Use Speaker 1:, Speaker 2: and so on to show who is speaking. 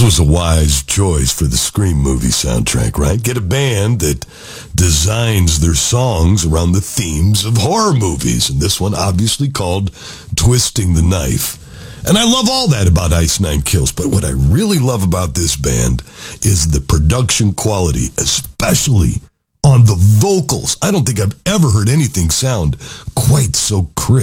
Speaker 1: This was a wise choice for the Scream movie soundtrack, right? Get a band that designs their songs around the themes of horror movies. And this one obviously called Twisting the Knife. And I love all that about Ice Nine Kills, but what I really love about this band is the production quality, especially on the vocals. I don't think I've ever heard anything sound quite so crisp.